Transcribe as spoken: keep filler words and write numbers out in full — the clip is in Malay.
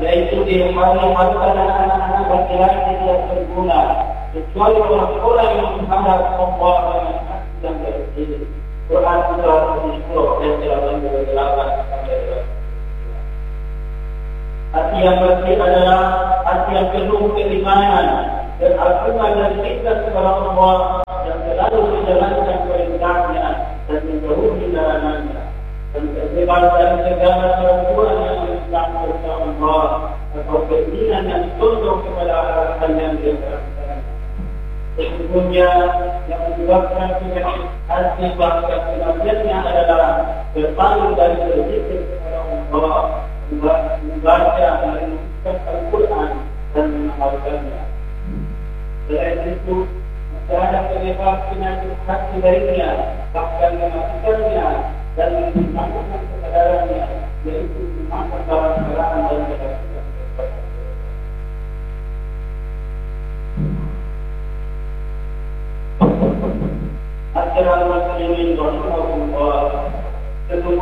yaitu diharamkan anak-anak laki-laki tidak berguna kecuali orang-orang yang menghadap Allah dengan hati yang bersih. Quran surah sepuluh ayat delapan puluh delapan sampai dua puluh. Hati yang bersih adalah hati yang penuh keimanan dan agungan dan cinta kepada Allah yang selalu menjalankan perintahnya dan menjauhi larangannya dan terbebas dari segala perbuatan yang menentang perintah Allah atau keinginan yang tunduk kepada arahan yang dilakukan. Sesungguhnya yang menyebabkan penyakit hati bangsa kematiannya adalah berpaling dari berzikir kepada Allah, membaca dan mengucapkan Al-Quran dan mengamalkannya. Selain itu, masih ada penyebab penyakit hati darinya, bahkan mematikannya dan menghilangkan kesadarannya, yaitu memakan barang-barang dan kedatangan. Akhirul muslimin rahimahullah,